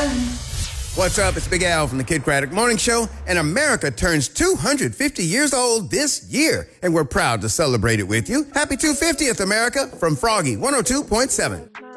What's up? It's Big Al from the Kid Craddock Morning Show, and America turns 250 years old this year, and we're proud to celebrate it with you. Happy 250th, America, from Froggy 102.7.